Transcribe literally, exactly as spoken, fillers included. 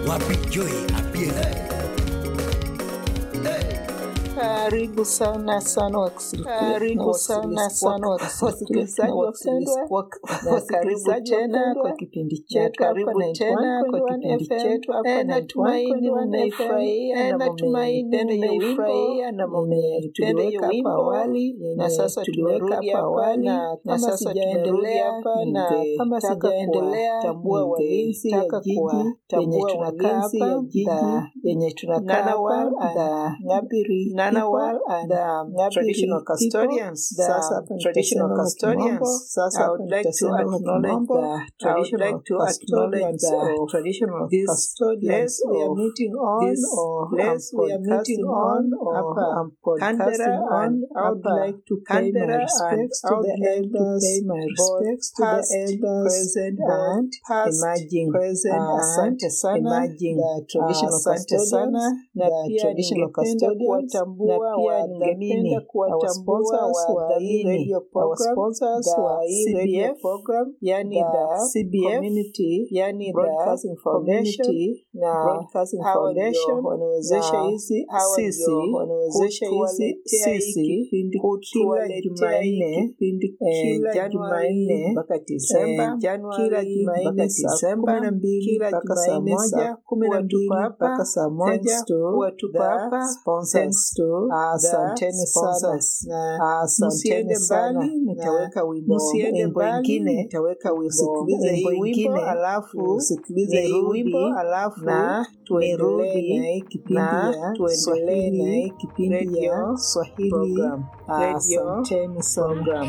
Wapi Joy Apiela. Karibu sana sana wasikilizaji sana sana wasikilizaji wapendwa, na karibu tena kwa kipindi chetu, karibu tena kwa kipindi chetu hapa. Natumaini mnaifurahia, natumaini mnaifurahia na mmependa hiyo wimbo awali, na sasa tumerudi hapa, na sasa tunaendelea hapa, na kama sijaendelea tambua walinzi ya jiji yenye tunakaa hapa, yenye tunakaa hapa Ngabiri Nanawal and um, traditional custodians. Sasa traditional custodians. Sasa I would like to acknowledge the traditional custodians or traditional custodians we are meeting on, or place we are meeting on, or Canberra on. I would like to pay my respects to the elders, my respects to the elders present and emerging, present and emerging. The traditional custodians, the traditional custodians. Na pia ningependa kuwatambua wadhamini, our sponsors wa hii radio program, yani the C B F community, yani Broadcasting Foundation, na Broadcasting Foundation wanawezesha hizi sisi, wanawezesha hizi sisi kila Jumanne, kila Jumanne mpaka Disemba, kila Jumanne Disemba na mbili mpaka saa moja, kumi na mbili mpaka saa moja, watupa hapa sponsors to asanteni sponsors, na asanteni sana. Nitaweka wimbo mwingine, nitaweka usikilize hii wimbo alafu usikilize hii wimbo alafu na tuendelee na hii kipindi ya tuendelee na hii kipindi ya Swahili program. Asanteni sana.